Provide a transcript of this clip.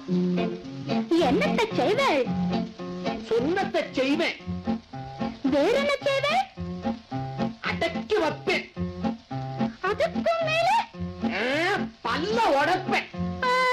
என்னத்தை செய்வேள்? சொன்னத்தை செய்வேன். வேற என்ன செய்வேள்? அடக்கி வைப்பேன். அதுக்கும் மேல பல்ல உடைப்பேன்.